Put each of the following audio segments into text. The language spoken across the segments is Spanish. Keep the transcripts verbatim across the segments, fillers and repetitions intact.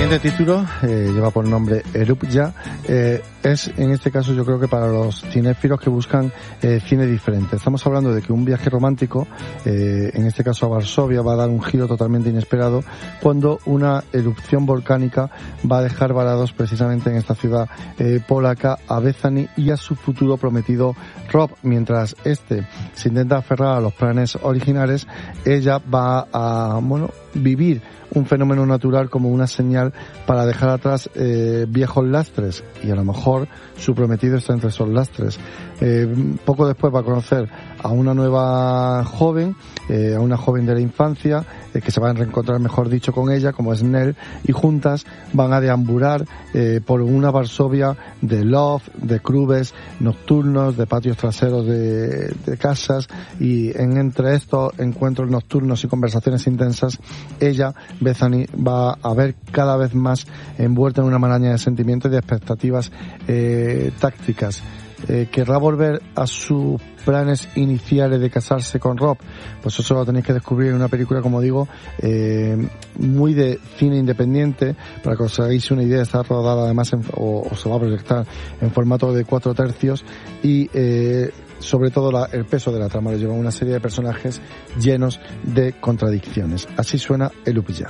siguiente título eh, lleva por nombre Erupja. Eh, es, en este caso, yo creo que para los cinéfilos que buscan eh, cine diferente. Estamos hablando de que un viaje romántico, eh, en este caso a Varsovia, va a dar un giro totalmente inesperado cuando una erupción volcánica va a dejar varados precisamente en esta ciudad eh, polaca a Bethany y a su futuro prometido Rob. Mientras este se intenta aferrar a los planes originales, ella va a, bueno, vivir un fenómeno natural como una señal para dejar atrás eh, viejos lastres, y a lo mejor su prometido está entre esos lastres. Eh, poco después va a conocer a una nueva joven, eh, a una joven de la infancia, eh, que se va a reencontrar, mejor dicho, con ella, como es Nell, y juntas van a deambular eh, por una Varsovia de loft, de clubes nocturnos, de patios traseros de, de casas, y en entre estos encuentros nocturnos y conversaciones intensas, ella, Bethany, va a ver cada vez más envuelta en una maraña de sentimientos y de expectativas eh, tácticas. Eh, ¿Querrá volver a sus planes iniciales de casarse con Rob? Pues eso lo tenéis que descubrir en una película, como digo, eh, muy de cine independiente. Para que os hagáis una idea, está rodada además en, o, o se va a proyectar en formato de cuatro tercios, y eh, sobre todo la, el peso de la trama lo lleva una serie de personajes llenos de contradicciones. Así suena Erupja.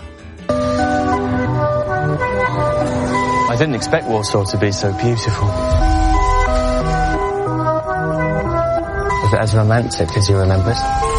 I didn't expect Warsaw to be so beautiful. Was it as romantic as you remembered?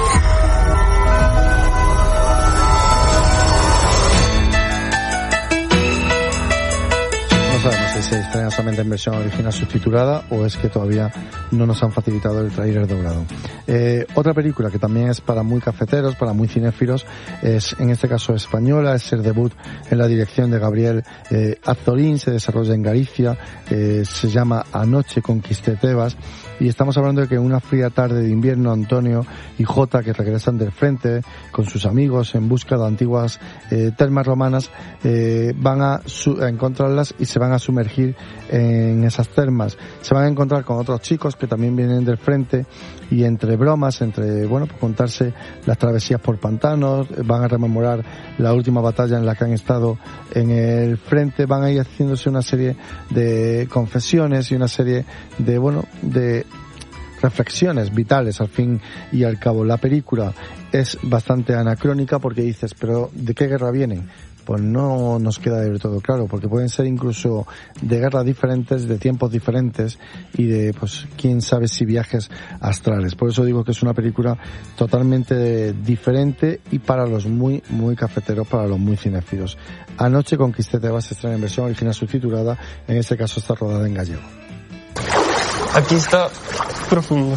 No sabemos si se estrena solamente en versión original subtitulada o es que todavía no nos han facilitado el tráiler doblado. Eh, otra película que también es para muy cafeteros, para muy cinéfilos, es en este caso española, es el debut en la dirección de Gabriel eh, Azorín, se desarrolla en Galicia, eh, se llama Anoche conquisté Tebas, y estamos hablando de que una fría tarde de invierno Antonio y Jota, que regresan del frente con sus amigos en busca de antiguas eh, termas romanas, eh, van a, su- a encontrarlas y se van a sumergir en esas termas. Se van a encontrar con otros chicos que también vienen del frente, y entre bromas, entre, bueno, pues contarse las travesías por pantanos, van a rememorar la última batalla en la que han estado en el frente, van a ir haciéndose una serie de confesiones y una serie de, bueno, de reflexiones vitales al fin y al cabo. La película es bastante anacrónica porque dices, pero ¿de qué guerra vienen? Pues no nos queda del todo claro, porque pueden ser incluso de guerras diferentes, de tiempos diferentes y de, pues, quién sabe si viajes astrales. Por eso digo que es una película totalmente diferente y para los muy, muy cafeteros, para los muy cinéfilos. Anoche conquisté Tebas se estrena en versión original subtitulada, en este caso está rodada en gallego. Aquí está profundo.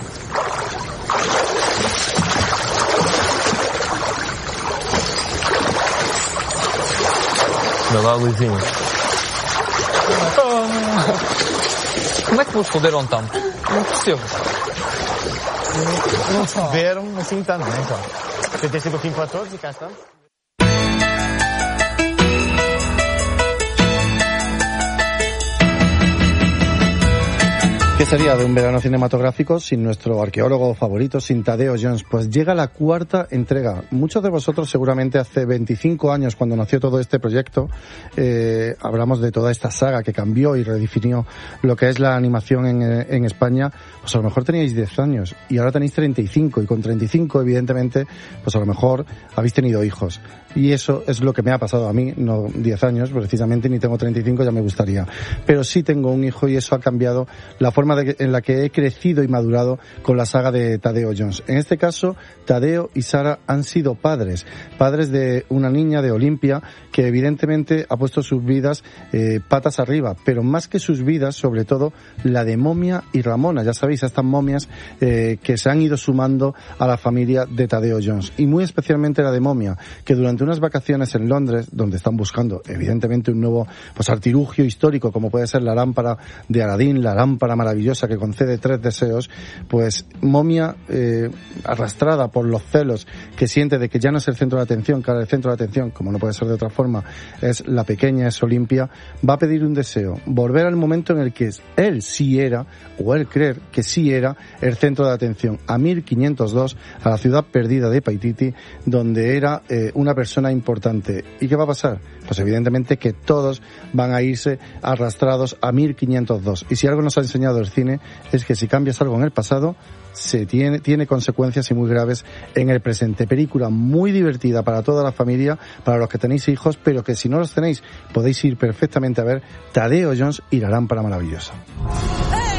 Meu lá, Luizinho. Oh. Como é que vos esconderam tanto? Não percebo. Não souberam assim tanto, né, então? Tentei ser pouquinho para todos e cá estamos. ¿Qué sería de un verano cinematográfico sin nuestro arqueólogo favorito, sin Tadeo Jones? Pues llega la cuarta entrega. Muchos de vosotros seguramente hace veinticinco años, cuando nació todo este proyecto, eh, hablamos de toda esta saga que cambió y redefinió lo que es la animación en, en España. Pues a lo mejor teníais diez años y ahora tenéis treinta y cinco, y con treinta y cinco evidentemente pues a lo mejor habéis tenido hijos. Y eso es lo que me ha pasado a mí, no diez años precisamente, ni tengo treinta y cinco, ya me gustaría. Pero sí tengo un hijo y eso ha cambiado la forma de, en la que he crecido y madurado con la saga de Tadeo Jones. En este caso, Tadeo y Sara han sido padres, padres de una niña, de Olimpia, que evidentemente ha puesto sus vidas eh, patas arriba, pero más que sus vidas, sobre todo la de Momia y Ramona. Ya sabéis, estas momias eh, que se han ido sumando a la familia de Tadeo Jones, y muy especialmente la de Momia, que durante unas vacaciones en Londres, donde están buscando evidentemente un nuevo pues artilugio histórico, como puede ser la lámpara de Aladín, la lámpara maravillosa que concede tres deseos, pues Momia, eh, arrastrada por los celos que siente de que ya no es el centro de atención, que ahora el centro de atención, como no puede ser de otra forma, es la pequeña, es Olimpia, va a pedir un deseo, volver al momento en el que él sí era, o él creer que sí era, el centro de atención, a mil quinientos dos, a la ciudad perdida de Paititi, donde era eh, una persona persona importante. ¿Y qué va a pasar? Pues evidentemente que todos van a irse arrastrados a mil quinientos dos. Y si algo nos ha enseñado el cine es que si cambias algo en el pasado, se tiene, tiene consecuencias y muy graves en el presente. Película muy divertida para toda la familia, para los que tenéis hijos, pero que si no los tenéis podéis ir perfectamente a ver Tadeo Jones y la lámpara maravillosa.